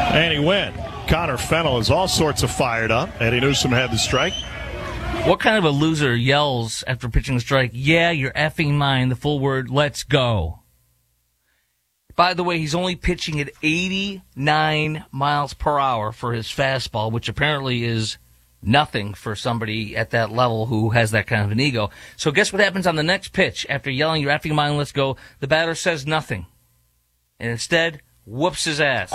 And he went. Connor Fennell is all sorts of fired up. Eddie Newsom had the strike. What kind of a loser yells after pitching a strike, yeah, you're effing mine, the full word, let's go? By the way, he's only pitching at 89 miles per hour for his fastball, which apparently is nothing for somebody at that level who has that kind of an ego. So guess what happens on the next pitch? After yelling, you're effing mine, let's go, the batter says nothing. And instead, whoops his ass.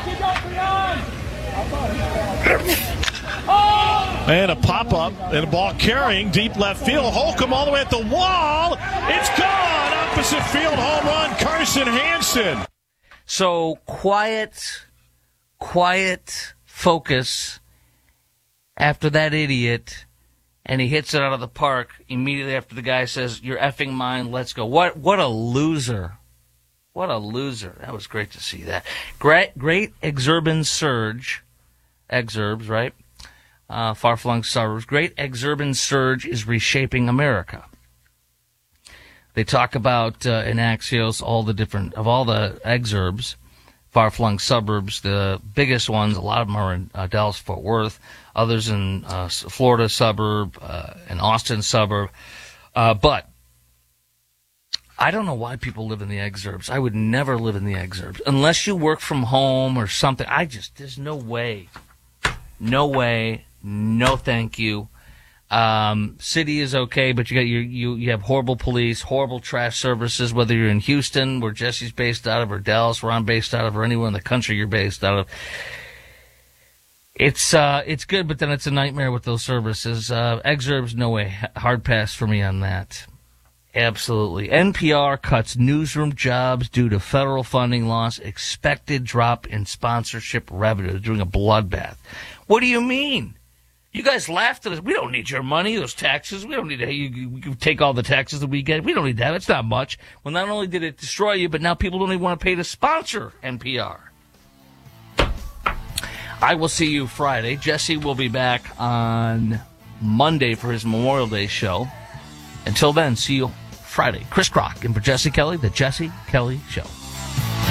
And a pop-up and a ball carrying deep left field. Holcomb all the way at the wall. It's gone. Opposite field home run, Carson Hansen. So quiet focus after that idiot, and he hits it out of the park immediately after the guy says, you're effing mine, let's go. What a loser. What a loser. That was great to see that. Great exurban surge. Exurbs, right? Far-flung suburbs. Great exurban surge is reshaping America. They talk about in Axios all the exurbs, far-flung suburbs. The biggest ones, a lot of them are in Dallas-Fort Worth, others in Florida suburb, an Austin suburb. But I don't know why people live in the exurbs. I would never live in the exurbs unless you work from home or something. There's no way. No way. No thank you. City is okay, but you have horrible police, horrible trash services, whether you're in Houston, where Jesse's based out of, or Dallas, where I'm based out of, or anywhere in the country you're based out of. It's good, but then it's a nightmare with those services. Exurbs, no way. Hard pass for me on that. Absolutely. NPR cuts newsroom jobs due to federal funding loss, expected drop in sponsorship revenue. They're doing a bloodbath. What do you mean? You guys laughed at us. We don't need your money, those taxes. We don't need to. You take all the taxes that we get. We don't need that. It's not much. Well, not only did it destroy you, but now people don't even want to pay to sponsor NPR. I will see you Friday. Jesse will be back on Monday for his Memorial Day show. Until then, see you Friday. Chris Crock and for Jesse Kelly, The Jesse Kelly Show.